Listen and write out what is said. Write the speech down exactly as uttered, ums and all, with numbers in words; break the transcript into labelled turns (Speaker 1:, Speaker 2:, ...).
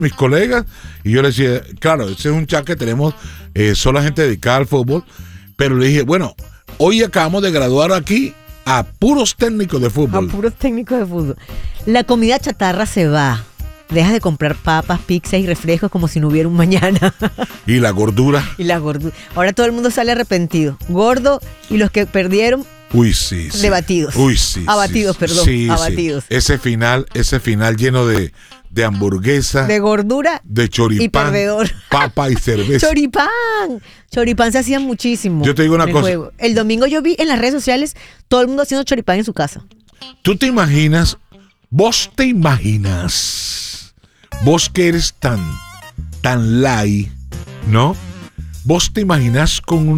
Speaker 1: mis colegas, y yo le decía, claro, ese es un chat que tenemos eh, solo gente dedicada al fútbol, pero le dije, bueno, hoy acabamos de graduar aquí a puros técnicos de fútbol.
Speaker 2: A puros técnicos de fútbol. La comida chatarra se va. Dejas de comprar papas, pizzas y refrescos como si no hubiera un mañana.
Speaker 1: Y la gordura.
Speaker 2: Y la gordura. Ahora todo el mundo sale arrepentido. Gordo y los que perdieron,
Speaker 1: uy, sí, sí.
Speaker 2: debatidos.
Speaker 1: Uy, sí.
Speaker 2: Abatidos,
Speaker 1: sí,
Speaker 2: perdón.
Speaker 1: sí,
Speaker 2: abatidos.
Speaker 1: Sí. Ese final, ese final lleno de, de hamburguesa.
Speaker 2: De gordura.
Speaker 1: De choripán.
Speaker 2: Y perdedor.
Speaker 1: Papa y cerveza.
Speaker 2: Choripán. Choripán se hacían muchísimo.
Speaker 1: Yo te digo una
Speaker 2: el
Speaker 1: cosa.
Speaker 2: Juego. El domingo yo vi en las redes sociales todo el mundo haciendo choripán en su casa.
Speaker 1: ¿Tú te imaginas? ¿Vos te imaginas? Vos que eres tan, tan light, ¿no? Vos te imaginas con un